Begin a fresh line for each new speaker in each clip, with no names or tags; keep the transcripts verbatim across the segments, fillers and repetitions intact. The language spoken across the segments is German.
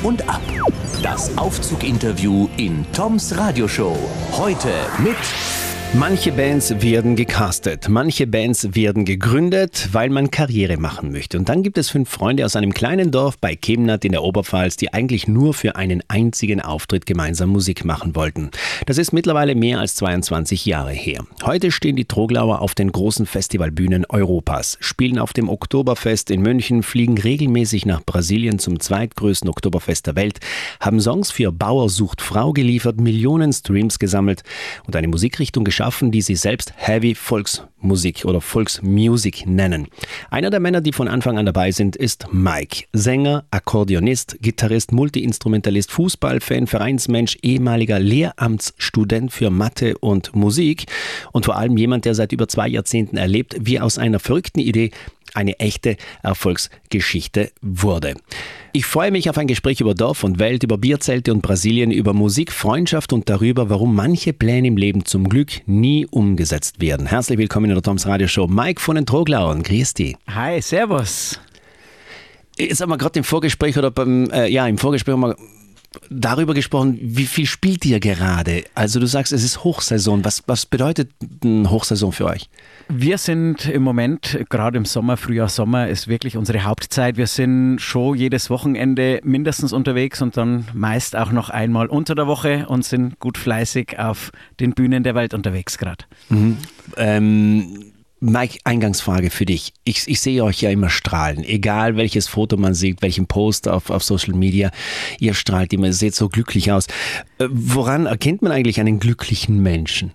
und ab. Das Aufzug-Interview in Toms Radioshow. Heute mit...
Manche Bands werden gecastet, manche Bands werden gegründet, weil man Karriere machen möchte. Und dann gibt es fünf Freunde aus einem kleinen Dorf bei Kemnath in der Oberpfalz, die eigentlich nur für einen einzigen Auftritt gemeinsam Musik machen wollten. Das ist mittlerweile mehr als zweiundzwanzig Jahre her. Heute stehen die Troglauer auf den großen Festivalbühnen Europas, spielen auf dem Oktoberfest in München, fliegen regelmäßig nach Brasilien zum zweitgrößten Oktoberfest der Welt, haben Songs für Bauer sucht Frau geliefert, Millionen Streams gesammelt und eine Musikrichtung geschaffen, die sie selbst Heavy Volksmusik oder Volksmusik nennen. Einer der Männer, die von Anfang an dabei sind, ist Mike. Sänger, Akkordeonist, Gitarrist, Multiinstrumentalist, Fußballfan, Vereinsmensch, ehemaliger Lehramtsstudent für Mathe und Musik und vor allem jemand, der seit über zwei Jahrzehnten erlebt, wie aus einer verrückten Idee eine echte Erfolgsgeschichte wurde. Ich freue mich auf ein Gespräch über Dorf und Welt, über Bierzelte und Brasilien, über Musik, Freundschaft und darüber, warum manche Pläne im Leben zum Glück nie umgesetzt werden. Herzlich willkommen in der Toms Radioshow. Mike von den Troglauern, grüß dich.
Hi, servus.
Jetzt haben wir gerade im Vorgespräch oder beim, äh, ja, im Vorgespräch haben wir darüber gesprochen, wie viel spielt ihr gerade? Also du sagst, es ist Hochsaison. Was, was bedeutet eine Hochsaison für euch?
Wir sind im Moment, gerade im Sommer, Frühjahr, Sommer, ist wirklich unsere Hauptzeit. Wir sind schon jedes Wochenende mindestens unterwegs und dann meist auch noch einmal unter der Woche und sind gut fleißig auf den Bühnen der Welt unterwegs gerade.
Mhm. Ähm... Mike, Eingangsfrage für dich. Ich, ich sehe euch ja immer strahlen, egal welches Foto man sieht, welchen Post auf, auf Social Media. Ihr strahlt immer, ihr seht so glücklich aus. Äh, woran erkennt man eigentlich einen glücklichen Menschen?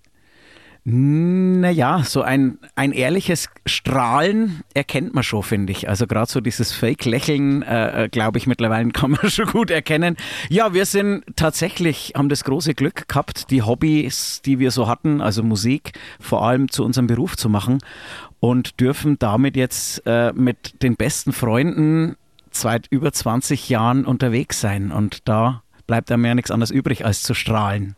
Naja, so ein, ein ehrliches Strahlen erkennt man schon, finde ich. Also gerade so dieses Fake-Lächeln, äh, glaube ich, mittlerweile kann man schon gut erkennen. Ja, wir sind tatsächlich, haben das große Glück gehabt, die Hobbys, die wir so hatten, also Musik, vor allem zu unserem Beruf zu machen und dürfen damit jetzt äh, mit den besten Freunden seit über zwanzig Jahren unterwegs sein. Und da bleibt einem ja nichts anderes übrig, als zu strahlen.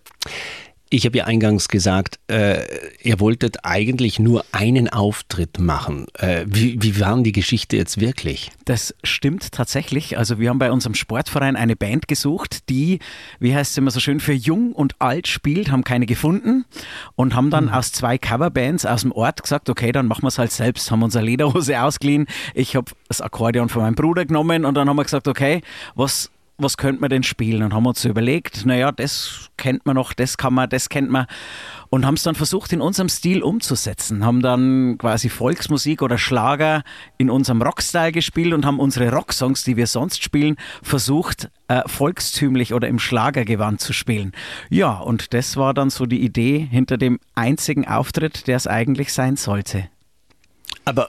Ich habe ja eingangs gesagt, äh, ihr wolltet eigentlich nur einen Auftritt machen. Äh, wie, wie war die Geschichte jetzt wirklich?
Das stimmt tatsächlich. Also wir haben bei unserem Sportverein eine Band gesucht, die, wie heißt es immer so schön, für jung und alt spielt, haben keine gefunden und haben dann mhm. aus zwei Coverbands aus dem Ort gesagt, okay, dann machen wir es halt selbst. Haben unsere Lederhose ausgeliehen. Ich habe das Akkordeon von meinem Bruder genommen und dann haben wir gesagt, okay, was... was könnte man denn spielen? Und haben uns so überlegt, naja, das kennt man noch, das kann man, das kennt man. Und haben es dann versucht, in unserem Stil umzusetzen. Haben dann quasi Volksmusik oder Schlager in unserem Rockstyle gespielt und haben unsere Rocksongs, die wir sonst spielen, versucht, äh, volkstümlich oder im Schlagergewand zu spielen. Ja, und das war dann so die Idee hinter dem einzigen Auftritt, der es eigentlich sein sollte.
Aber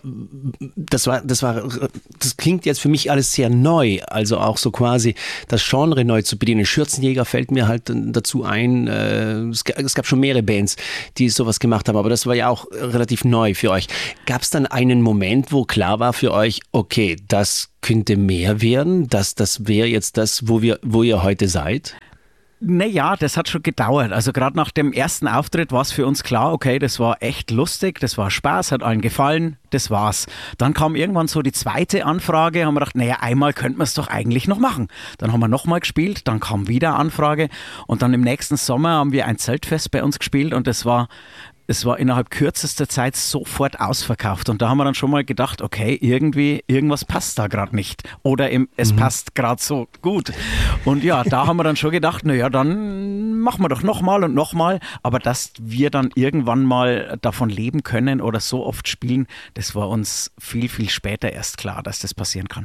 das war, das war, das klingt jetzt für mich alles sehr neu, also auch so quasi das Genre neu zu bedienen. Schürzenjäger fällt mir halt dazu ein. Es gab schon mehrere Bands, die sowas gemacht haben, aber das war ja auch relativ neu für euch. Gab es dann einen Moment, wo klar war für euch, okay, das könnte mehr werden, das, das wäre jetzt das, wo wir, wo ihr heute seid?
Naja, das hat schon gedauert. Also gerade nach dem ersten Auftritt war es für uns klar, okay, das war echt lustig, das war Spaß, hat allen gefallen, das war's. Dann kam irgendwann so die zweite Anfrage, haben wir gedacht, naja, einmal könnten wir es doch eigentlich noch machen. Dann haben wir nochmal gespielt, dann kam wieder Anfrage und dann im nächsten Sommer haben wir ein Zeltfest bei uns gespielt und das war... Es war innerhalb kürzester Zeit sofort ausverkauft und da haben wir dann schon mal gedacht, okay, irgendwie, irgendwas passt da gerade nicht oder im, es mhm. passt gerade so gut. Und ja, da haben wir dann schon gedacht, naja, dann machen wir doch nochmal und nochmal, aber dass wir dann irgendwann mal davon leben können oder so oft spielen, das war uns viel, viel später erst klar, dass das passieren kann.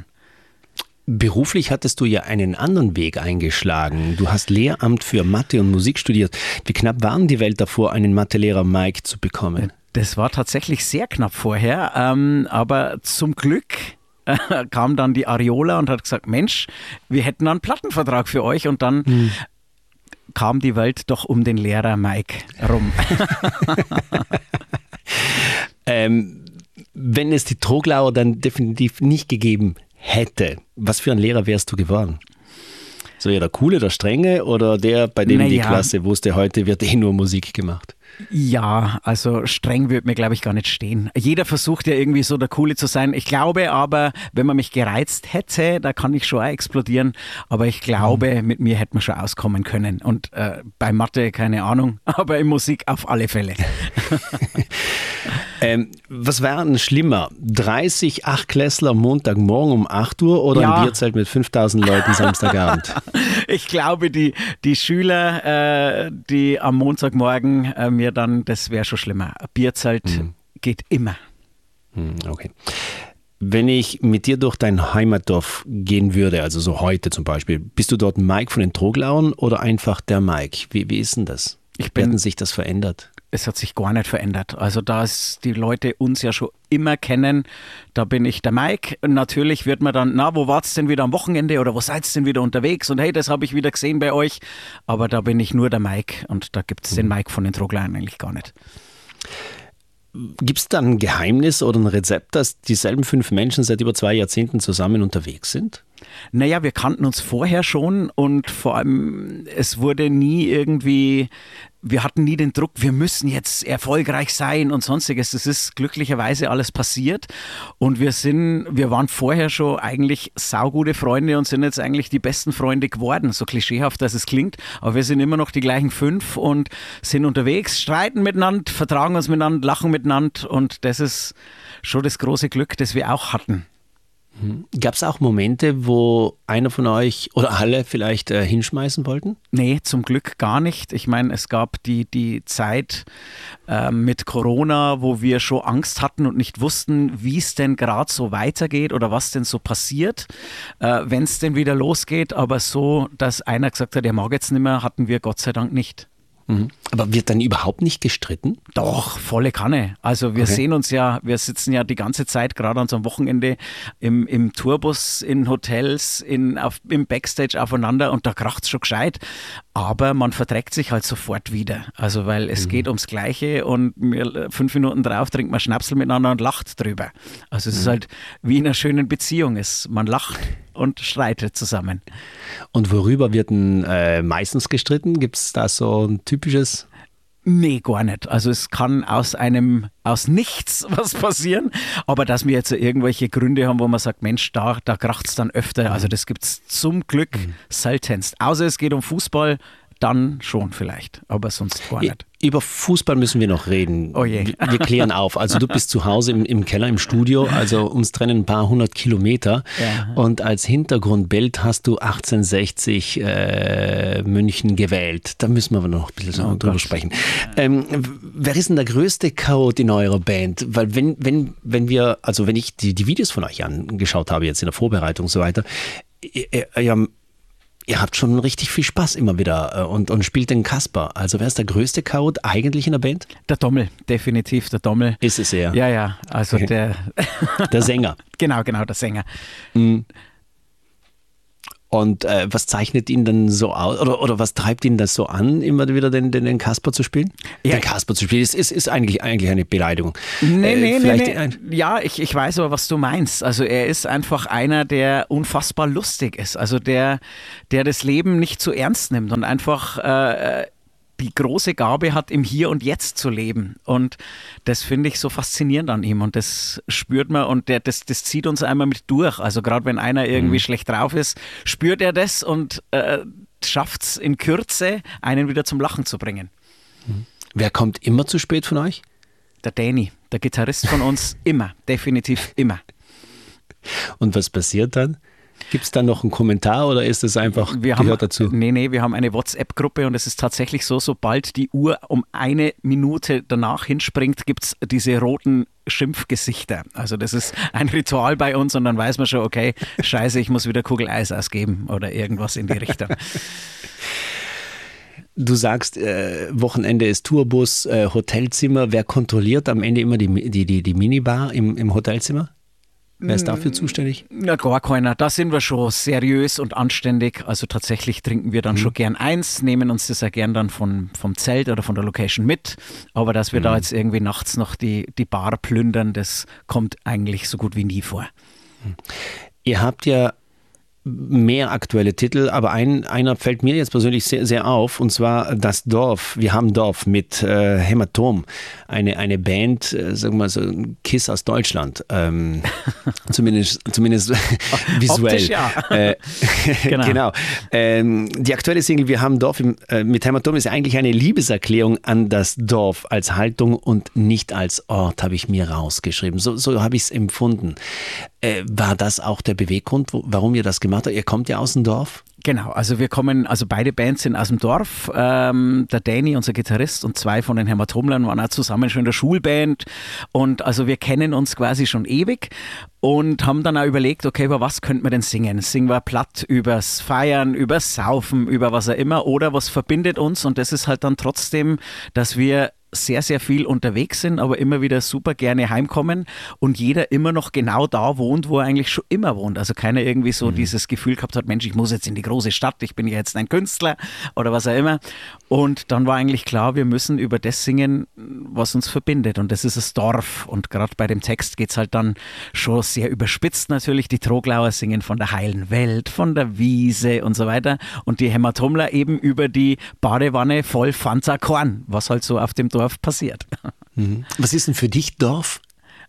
Beruflich hattest du ja einen anderen Weg eingeschlagen. Du hast Lehramt für Mathe und Musik studiert. Wie knapp war die Welt davor, einen Mathelehrer Mike zu bekommen?
Das war tatsächlich sehr knapp vorher, ähm, aber zum Glück äh, kam dann die Ariola und hat gesagt, Mensch, wir hätten einen Plattenvertrag für euch und dann hm. kam die Welt doch um den Lehrer Mike rum.
ähm, wenn es die Troglauer dann definitiv nicht gegeben hätte, was für ein Lehrer wärst du geworden? So eher der Coole, der Strenge oder der, bei dem
naja.
die Klasse wusste, heute wird eh nur Musik gemacht?
Ja, also streng würde mir, glaube ich, gar nicht stehen. Jeder versucht ja irgendwie so der Coole zu sein. Ich glaube aber, wenn man mich gereizt hätte, da kann ich schon auch explodieren. Aber ich glaube, mit mir hätte man schon auskommen können. Und äh, bei Mathe keine Ahnung, aber in Musik auf alle Fälle.
ähm, was wäre denn schlimmer? dreißig Achtklässler Montagmorgen um acht Uhr oder
Ja.
ein Bierzelt mit fünftausend Leuten Samstagabend?
Ich glaube, die, die Schüler, äh, die am Montagmorgen äh, mir dann, das wäre schon schlimmer. Ein Bierzelt
Mhm.
geht immer.
Hm, okay. Wenn ich mit dir durch dein Heimatdorf gehen würde, also so heute zum Beispiel, bist du dort Mike von den Troglauern oder einfach der Mike? Wie, wie ist denn das?
Ich
Wie hat
bin-
denn sich das verändert?
Es hat sich gar nicht verändert. Also da es die Leute uns ja schon immer kennen, da bin ich der Mike. Natürlich wird man dann, na, wo wart's denn wieder am Wochenende oder wo seid's denn wieder unterwegs? Und hey, das habe ich wieder gesehen bei euch. Aber da bin ich nur der Mike und da gibt's den Mike von den Troglauern eigentlich gar nicht.
Gibt es da ein Geheimnis oder ein Rezept, dass dieselben fünf Menschen seit über zwei Jahrzehnten zusammen unterwegs sind?
Naja, wir kannten uns vorher schon und vor allem, es wurde nie irgendwie, wir hatten nie den Druck, wir müssen jetzt erfolgreich sein und sonstiges. Das ist glücklicherweise alles passiert und wir sind, wir waren vorher schon eigentlich saugute Freunde und sind jetzt eigentlich die besten Freunde geworden, so klischeehaft, dass es klingt, aber wir sind immer noch die gleichen fünf und sind unterwegs, streiten miteinander, vertragen uns miteinander, lachen miteinander und das ist schon das große Glück, das wir auch hatten.
Gab es auch Momente, wo einer von euch oder alle vielleicht äh, hinschmeißen wollten?
Nee, zum Glück gar nicht. Ich meine, es gab die, die Zeit äh, mit Corona, wo wir schon Angst hatten und nicht wussten, wie es denn gerade so weitergeht oder was denn so passiert, äh, wenn es denn wieder losgeht. Aber so, dass einer gesagt hat, er mag jetzt nicht mehr, hatten wir Gott sei Dank nicht.
Mhm. Aber wird dann überhaupt nicht gestritten?
Doch, volle Kanne. Also wir
Okay.
sehen uns ja, wir sitzen ja die ganze Zeit, gerade an so einem Wochenende, im, im Tourbus, in Hotels, in, auf, im Backstage aufeinander und da kracht's schon gescheit. Aber man verträgt sich halt sofort wieder. Also weil es geht ums Gleiche und wir, fünf Minuten drauf trinkt man Schnapsel miteinander und lacht drüber. Also es ist halt wie in einer schönen Beziehung. Es, man lacht und streitet zusammen.
Und worüber wird denn äh, meistens gestritten? Gibt es da so ein typisches?
Nee, gar nicht. Also es kann aus einem, aus nichts was passieren, aber dass wir jetzt irgendwelche Gründe haben, wo man sagt, Mensch, da, da kracht's dann öfter. Also das gibt's zum Glück seltenst. Außer es geht um Fußball, dann schon vielleicht, aber sonst gar nicht.
Über Fußball müssen wir noch reden.
Oh je.
Wir, wir klären auf. Also du bist zu Hause im, im Keller, im Studio, also uns trennen ein paar hundert Kilometer.
Ja.
Und als Hintergrundbild hast du achtzehnhundertsechzig äh, München gewählt. Da müssen wir aber noch ein bisschen
Oh
drüber
Gott.
sprechen. Ähm, wer ist denn der größte Chaot in eurer Band? Weil wenn, wenn, wenn wir, also wenn ich die, die Videos von euch angeschaut habe, jetzt in der Vorbereitung und so weiter, ihr, ihr, ihr habt schon richtig viel Spaß immer wieder äh, und, und spielt den Kasper. Also wer ist der größte Chaot eigentlich in der Band?
Der Dommel, definitiv der Dommel.
Ist es er,
Ja, ja, also
Okay.
der,
der Sänger.
genau, genau, der Sänger.
Und äh, was zeichnet ihn dann so aus, oder, oder was treibt ihn das so an, immer wieder den, den, den Kasper zu spielen?
Ja.
Den Kasper zu spielen, ist, ist, ist eigentlich, eigentlich eine Beleidigung.
Nee,
Äh,
nee, nee,
vielleicht
nee.
ein-
Ja, ich, ich weiß aber, was du meinst. Also er ist einfach einer, der unfassbar lustig ist. Also der, der das Leben nicht zu ernst nimmt und einfach äh, die große Gabe hat, im Hier und Jetzt zu leben. Und das finde ich so faszinierend an ihm. Und das spürt man und der, das, das zieht uns einmal mit durch. Also gerade wenn einer irgendwie schlecht drauf ist, spürt er das und äh, schafft es in Kürze, einen wieder zum Lachen zu bringen.
Wer kommt immer zu spät von euch?
Der Danny, der Gitarrist von uns, immer, definitiv immer.
Und was passiert dann? Gibt es dann noch einen Kommentar oder ist es einfach,
Wir
gehört
haben,
dazu?
Nee, nee, wir haben eine WhatsApp-Gruppe und es ist tatsächlich so, sobald die Uhr um eine Minute danach hinspringt, gibt es diese roten Schimpfgesichter. Also das ist ein Ritual bei uns und dann weiß man schon, okay, scheiße, ich muss wieder Kugel Eis ausgeben oder irgendwas in die Richtung.
Du sagst, äh, Wochenende ist Tourbus, äh, Hotelzimmer. Wer kontrolliert am Ende immer die, die, die, die Minibar im, im Hotelzimmer? Wer ist dafür zuständig?
Na, gar keiner. Da sind wir schon seriös und anständig. Also tatsächlich trinken wir dann schon gern eins, nehmen uns das ja gern dann von, vom Zelt oder von der Location mit. Aber dass wir da jetzt irgendwie nachts noch die, die Bar plündern, das kommt eigentlich so gut wie nie vor.
Ihr habt ja mehr aktuelle Titel, aber ein, einer fällt mir jetzt persönlich sehr, sehr auf, und zwar Das Dorf. Wir haben Dorf mit äh, Hämatom, eine, eine Band, äh, sagen wir mal so ein Kiss aus Deutschland, ähm, zumindest, zumindest visuell.
Optisch, ja.
Äh,
genau.
genau. Ähm, die aktuelle Single Wir haben Dorf im, äh, mit Hämatom ist eigentlich eine Liebeserklärung an das Dorf als Haltung und nicht als Ort, habe ich mir rausgeschrieben. So, so habe ich es empfunden. Äh, war das auch der Beweggrund, wo, warum ihr das gemacht habt? Ihr kommt ja aus dem Dorf?
Genau, also wir kommen, also beide Bands sind aus dem Dorf. Ähm, der Danny, unser Gitarrist, und zwei von den Hämatomlern waren auch zusammen schon in der Schulband. Und also wir kennen uns quasi schon ewig und haben dann auch überlegt, okay, über was könnten wir denn singen? Singen wir platt übers Feiern, übers Saufen, über was auch immer, oder was verbindet uns? Und das ist halt dann trotzdem, dass wir sehr, sehr viel unterwegs sind, aber immer wieder super gerne heimkommen und jeder immer noch genau da wohnt, wo er eigentlich schon immer wohnt. Also keiner irgendwie so mhm. dieses Gefühl gehabt hat, Mensch, ich muss jetzt in die große Stadt, ich bin ja jetzt ein Künstler oder was auch immer. Und dann war eigentlich klar, wir müssen über das singen, was uns verbindet, und das ist das Dorf. Und gerade bei dem Text geht es halt dann schon sehr überspitzt natürlich. Die Troglauer singen von der heilen Welt, von der Wiese und so weiter, und die Hämatomler eben über die Badewanne voll Fanta Korn, was halt so auf dem Dorf passiert.
Mhm. Was ist denn für dich Dorf?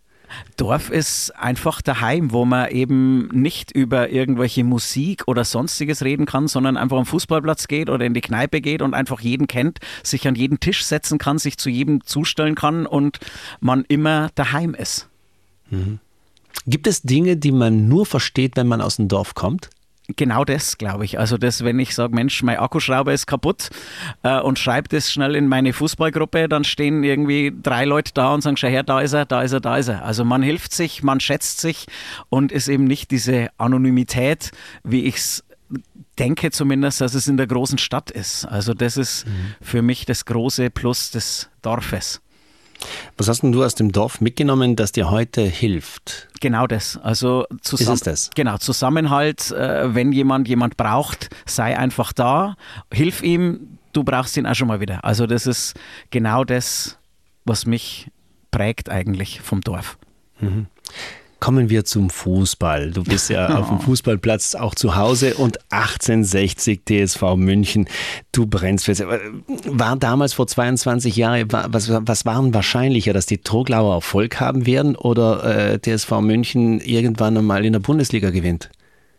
Dorf ist einfach daheim, wo man eben nicht über irgendwelche Musik oder Sonstiges reden kann, sondern einfach am Fußballplatz geht oder in die Kneipe geht und einfach jeden kennt, sich an jeden Tisch setzen kann, sich zu jedem zustellen kann und man immer daheim ist.
Mhm. Gibt es Dinge, die man nur versteht, wenn man aus dem Dorf kommt?
Genau das, glaube ich. Also das, wenn ich sage, Mensch, mein Akkuschrauber ist kaputt äh, und schreibe das schnell in meine Fußballgruppe, dann stehen irgendwie drei Leute da und sagen, schau her, da ist er, da ist er, da ist er. Also man hilft sich, man schätzt sich und ist eben nicht diese Anonymität, wie ich es denke zumindest, dass es in der großen Stadt ist. Also das ist mhm. für mich das große Plus des Dorfes.
Was hast denn du aus dem Dorf mitgenommen, das dir heute hilft?
Genau das. Also zusammen,
ist es das?
Genau, Zusammenhalt, äh, wenn jemand jemand braucht, sei einfach da, hilf ihm, du brauchst ihn auch schon mal wieder. Also das ist genau das, was mich prägt eigentlich vom Dorf.
Mhm. Kommen wir zum Fußball. Du bist ja auf dem Fußballplatz auch zu Hause und achtzehnhundertsechzig T S V München. Du brennst für. War damals vor zweiundzwanzig Jahren, was, was waren wahrscheinlicher, dass die Troglauer Erfolg haben werden oder äh, T S V München irgendwann einmal in der Bundesliga gewinnt?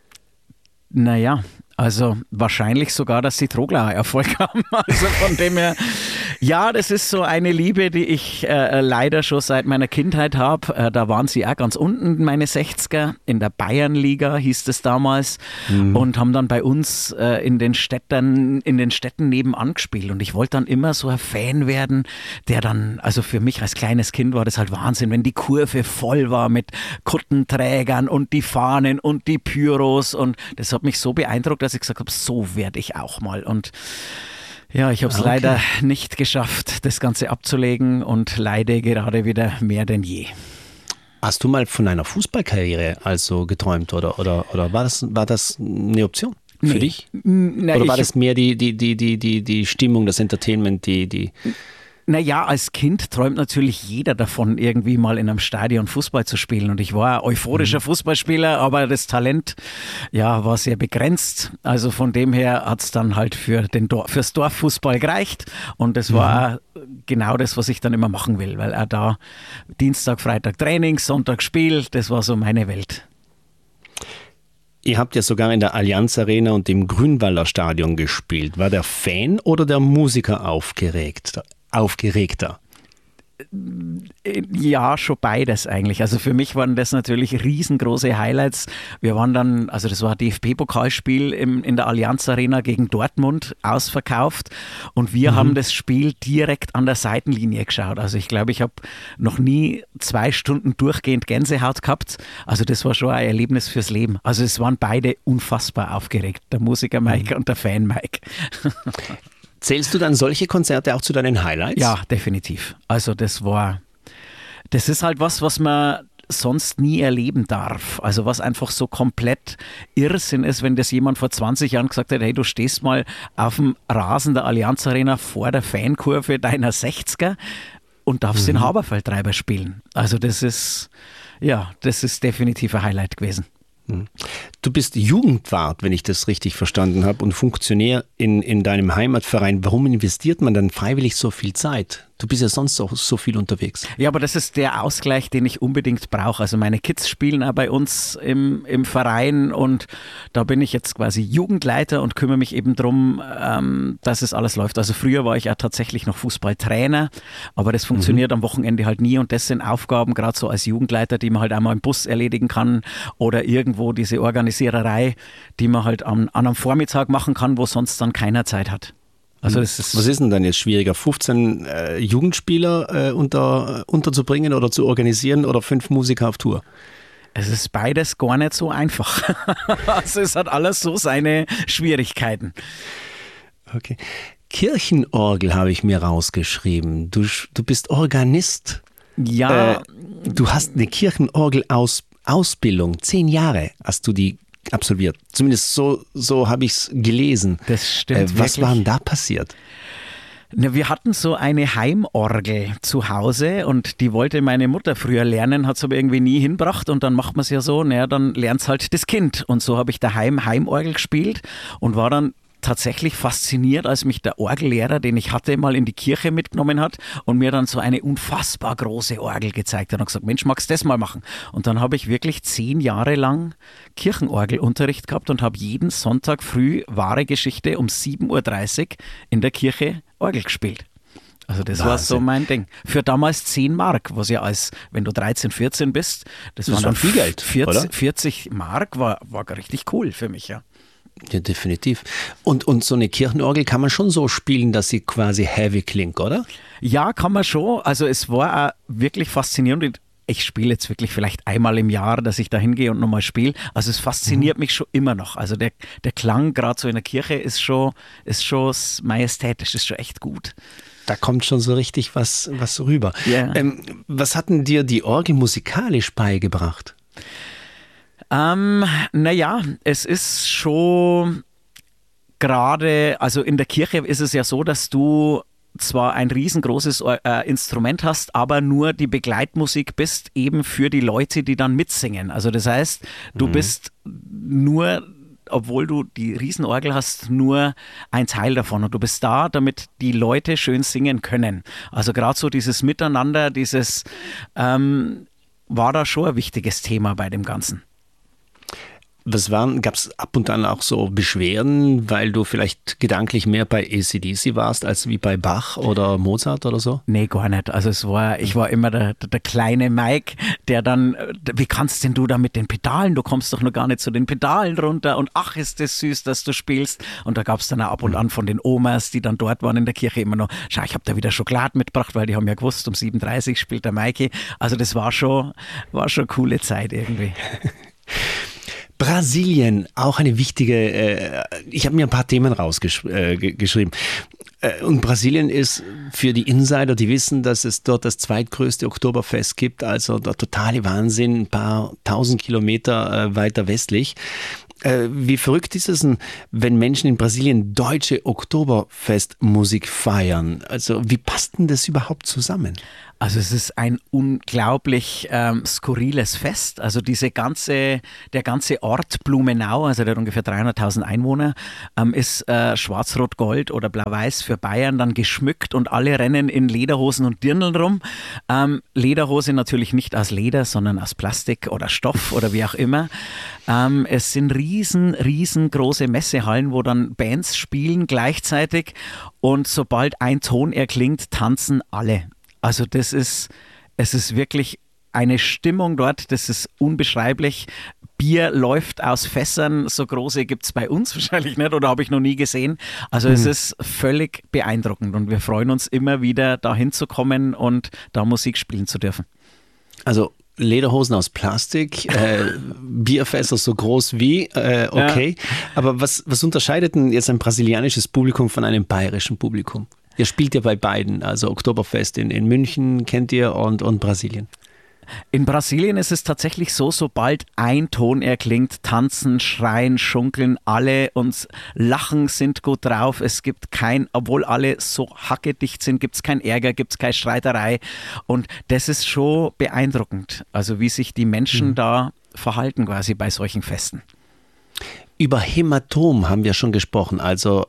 Naja, also wahrscheinlich sogar, dass die Troglauer Erfolg haben. Also von dem her, ja, das ist so eine Liebe, die ich äh, leider schon seit meiner Kindheit habe. Äh, da waren sie auch ganz unten, meine sechziger, in der Bayernliga hieß es damals, mhm. und haben dann bei uns äh, in den Städten, in den Städten nebenan gespielt. Und ich wollte dann immer so ein Fan werden, der dann, also für mich als kleines Kind war das halt Wahnsinn, wenn die Kurve voll war mit Kuttenträgern und die Fahnen und die Pyros, und das hat mich so beeindruckt, dass ich gesagt habe, so werde ich auch mal. Und ja, ich habe es okay. leider nicht geschafft, das Ganze abzulegen, und leide gerade wieder mehr denn je.
Hast du mal von einer Fußballkarriere also geträumt oder, oder, oder war das, war das eine Option für nee. dich?
Na,
oder war das mehr die, die, die, die, die, die Stimmung, das Entertainment, die... die
Naja, als Kind träumt natürlich jeder davon, irgendwie mal in einem Stadion Fußball zu spielen. Und ich war ein euphorischer mhm. Fußballspieler, aber das Talent ja, war sehr begrenzt. Also von dem her hat es dann halt für den Dor- fürs Dorffußball gereicht. Und das war mhm. genau das, was ich dann immer machen will. Weil er da Dienstag, Freitag Training, Sonntag Spiel, das war so meine Welt.
Ihr habt ja sogar in der Allianz Arena und im Grünwalder Stadion gespielt. War der Fan oder der Musiker aufgeregt? aufgeregter?
Ja, schon beides eigentlich. Also für mich waren das natürlich riesengroße Highlights. Wir waren dann, also das war ein D F B-Pokalspiel im, in der Allianz Arena gegen Dortmund ausverkauft, und wir mhm. haben das Spiel direkt an der Seitenlinie geschaut. Also ich glaube, ich habe noch nie zwei Stunden durchgehend Gänsehaut gehabt. Also das war schon ein Erlebnis fürs Leben. Also es waren beide unfassbar aufgeregt, der Musiker Mike mhm. und der Fan Mike.
Zählst du dann solche Konzerte auch zu deinen Highlights?
Ja, definitiv. Also das war, das ist halt was, was man sonst nie erleben darf. Also was einfach so komplett Irrsinn ist, wenn das jemand vor zwanzig Jahren gesagt hat, hey, du stehst mal auf dem Rasen der Allianz Arena vor der Fankurve deiner sechziger und darfst mhm. den Haberfeldtreiber spielen. Also das ist, ja, das ist definitiv ein Highlight gewesen.
Du bist Jugendwart, wenn ich das richtig verstanden habe, und Funktionär in, in deinem Heimatverein. Warum investiert man dann freiwillig so viel Zeit? Du bist ja sonst auch so viel unterwegs.
Ja, aber das ist der Ausgleich, den ich unbedingt brauche. Also meine Kids spielen auch bei uns im, im Verein und da bin ich jetzt quasi Jugendleiter und kümmere mich eben darum, ähm, dass es alles läuft. Also früher war ich ja tatsächlich noch Fußballtrainer, aber das funktioniert mhm. am Wochenende halt nie und das sind Aufgaben, gerade so als Jugendleiter, die man halt einmal im Bus erledigen kann oder irgendwo diese Organisiererei, die man halt am, an einem Vormittag machen kann, wo sonst dann keiner Zeit hat. Also das ist
Was ist denn dann jetzt schwieriger, fünfzehn äh, Jugendspieler äh, unter, unterzubringen oder zu organisieren oder fünf Musiker auf Tour?
Es ist beides gar nicht so einfach. Also es hat alles so seine Schwierigkeiten.
Okay. Kirchenorgel habe ich mir rausgeschrieben. Du, du bist Organist.
Ja.
Äh, du hast eine Kirchenorgel-Ausbildung. Zehn Jahre hast du die absolviert. Zumindest so, so habe ich es gelesen.
Das stimmt
äh, Was
wirklich.
war denn da passiert?
Na, wir hatten so eine Heimorgel zu Hause und die wollte meine Mutter früher lernen, hat es aber irgendwie nie hinbracht und dann macht man es ja so, naja, dann lernt es halt das Kind. Und so habe ich daheim Heimorgel gespielt und war dann tatsächlich fasziniert, als mich der Orgellehrer, den ich hatte, mal in die Kirche mitgenommen hat und mir dann so eine unfassbar große Orgel gezeigt hat und gesagt, Mensch, magst du das mal machen? Und dann habe ich wirklich zehn Jahre lang Kirchenorgelunterricht gehabt und habe jeden Sonntag früh wahre Geschichte um sieben Uhr dreißig in der Kirche Orgel gespielt. Also das Wahnsinn. War so mein Ding. Für damals zehn Mark, was ja als, wenn du dreizehn, vierzehn bist, das, das waren dann viel Geld, vierzig, oder? vierzig Mark war, war richtig cool für mich, ja.
Ja, definitiv. Und, und so eine Kirchenorgel kann man schon so spielen, dass sie quasi heavy klingt, oder?
Ja, kann man schon. Also es war auch wirklich faszinierend. Ich spiele jetzt wirklich vielleicht einmal im Jahr, dass ich da hingehe und nochmal spiele. Also es fasziniert mhm. mich schon immer noch. Also der, der Klang gerade so in der Kirche ist schon, ist schon majestätisch, ist schon echt gut.
Da kommt schon so richtig was, was rüber.
Yeah.
Ähm, was hat denn dir die Orgel musikalisch beigebracht?
Ähm, naja, es ist schon gerade, also in der Kirche ist es ja so, dass du zwar ein riesengroßes äh, Instrument hast, aber nur die Begleitmusik bist eben für die Leute, die dann mitsingen. Also das heißt, du mhm. bist nur, obwohl du die Riesenorgel hast, nur ein Teil davon und du bist da, damit die Leute schön singen können. Also gerade so dieses Miteinander, dieses ähm, war da schon ein wichtiges Thema bei dem Ganzen.
Was waren, gab es ab und an auch so Beschwerden, weil du vielleicht gedanklich mehr bei A C D C warst, als wie bei Bach oder Mozart oder so?
Nee, gar nicht. Also es war, ich war immer der, der, der kleine Mike, der dann, wie kannst denn du da mit den Pedalen, du kommst doch noch gar nicht zu den Pedalen runter und ach, ist das süß, dass du spielst. Und da gab es dann auch ab und an von den Omas, die dann dort waren in der Kirche, immer noch, schau, ich habe da wieder Schokolade mitgebracht, weil die haben ja gewusst, um sieben Uhr dreißig spielt der Maike. Also das war schon, war schon eine coole Zeit irgendwie.
Brasilien, auch eine wichtige, äh, ich habe mir ein paar Themen rausgeschrieben. Äh, und Brasilien ist für die Insider, die wissen, dass es dort das zweitgrößte Oktoberfest gibt, also der totale Wahnsinn, ein paar tausend Kilometer äh, weiter westlich. Äh, wie verrückt ist es denn, wenn Menschen in Brasilien deutsche Oktoberfestmusik feiern? Also wie passt denn das überhaupt zusammen?
Also es ist ein unglaublich ähm, skurriles Fest. Also diese ganze, der ganze Ort Blumenau, also der hat ungefähr dreihunderttausend Einwohner, ähm, ist äh, schwarz-rot-gold oder blau-weiß für Bayern dann geschmückt und alle rennen in Lederhosen und Dirndln rum. Ähm, Lederhose natürlich nicht aus Leder, sondern aus Plastik oder Stoff oder wie auch immer. Ähm, es sind riesen, riesengroße Messehallen, wo dann Bands spielen gleichzeitig und sobald ein Ton erklingt, tanzen alle. Also das ist, es ist wirklich eine Stimmung dort, das ist unbeschreiblich. Bier läuft aus Fässern, so große gibt es bei uns wahrscheinlich nicht oder habe ich noch nie gesehen. Also mhm. es ist völlig beeindruckend und wir freuen uns immer wieder dahin zu kommen und da Musik spielen zu dürfen. Also
Lederhosen aus Plastik, äh, Bierfässer so groß wie, äh, okay. Ja. Aber was, was unterscheidet denn jetzt ein brasilianisches Publikum von einem bayerischen Publikum? Ihr spielt ja bei beiden, also Oktoberfest in, in München kennt ihr und, und Brasilien.
In Brasilien ist es tatsächlich so, sobald ein Ton erklingt, tanzen, schreien, schunkeln alle und lachen, sind gut drauf. Es gibt kein, obwohl alle so hackedicht sind, gibt es keinen Ärger, gibt es keine Streiterei. Und das ist schon beeindruckend. Also wie sich die Menschen mhm. da verhalten quasi bei solchen Festen.
Über Hämatom haben wir schon gesprochen, also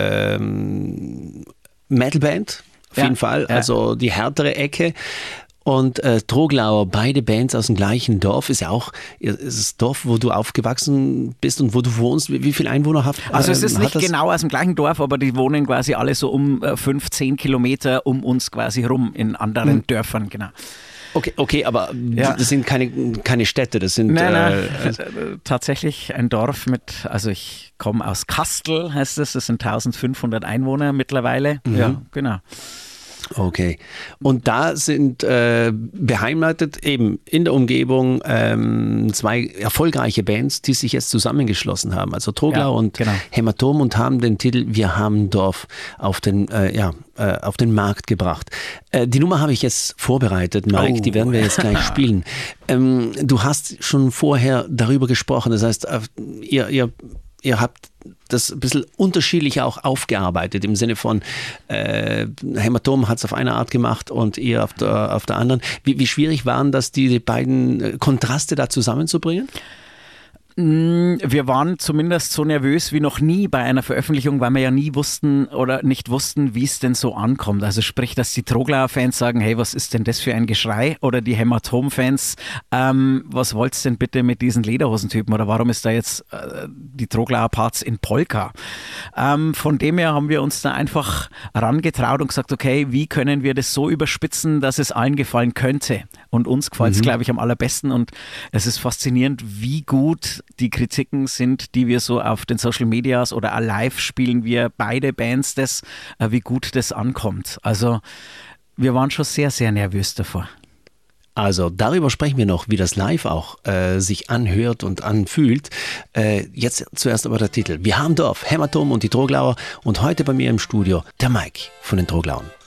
ähm, Metalband auf
Ja,
jeden Fall,
ja.
also die härtere Ecke. Und äh, Troglauer, beide Bands aus dem gleichen Dorf, ist ja auch ist das Dorf, wo du aufgewachsen bist und wo du wohnst. Wie, wie viele Einwohner hat
Also es ist
ähm,
nicht
hat das?
genau aus dem gleichen Dorf, aber die wohnen quasi alle so um äh, fünf, zehn Kilometer um uns quasi rum in anderen
Hm.
Dörfern, genau.
Okay, okay, aber
Ja.
das sind keine, keine Städte, das sind
Nein, nein,
äh,
äh, tatsächlich ein Dorf mit, also ich komme aus Kastel, heißt es, das sind eintausendfünfhundert Einwohner mittlerweile.
Mhm.
Ja, genau.
Okay. Und da sind äh, beheimatet eben in der Umgebung ähm, zwei erfolgreiche Bands, die sich jetzt zusammengeschlossen haben. Also Troglau
Ja,
und
genau.
Hämatom und haben den Titel Wir haben Dorf auf den, äh, ja, äh, auf den Markt gebracht. Äh, die Nummer habe ich jetzt vorbereitet, Mike,
Oh.
die werden wir jetzt gleich spielen. Ähm, du hast schon vorher darüber gesprochen, das heißt, äh, ihr, ihr Ihr habt das ein bisschen unterschiedlich auch aufgearbeitet, im Sinne von äh, Hämatom hat es auf eine Art gemacht und ihr auf der, auf der anderen. Wie, wie schwierig waren das, die beiden Kontraste da zusammenzubringen?
Wir waren zumindest so nervös wie noch nie bei einer Veröffentlichung, weil wir ja nie wussten oder nicht wussten, wie es denn so ankommt. Also sprich, dass die Troglauer Fans sagen, hey, was ist denn das für ein Geschrei? Oder die Hämatom-Fans, ähm, was wollt's denn bitte mit diesen Lederhosentypen? Oder warum ist da jetzt äh, die Troglauer Parts in Polka? Ähm, von dem her haben wir uns da einfach herangetraut und gesagt, okay, wie können wir das so überspitzen, dass es allen gefallen könnte? Und uns gefällt es,
Mhm.
glaube ich, am allerbesten. Und es ist faszinierend, wie gut die Kritiken sind, die wir so auf den Social Medias oder auch live spielen wir beide Bands das, äh, wie gut das ankommt. Also wir waren schon sehr, sehr nervös davor.
Also darüber sprechen wir noch, wie das live auch äh, sich anhört und anfühlt. Äh, jetzt zuerst aber der Titel. Wir haben Dorf, Hämatom und die Troglauer und heute bei mir im Studio der Mike von den Troglauern.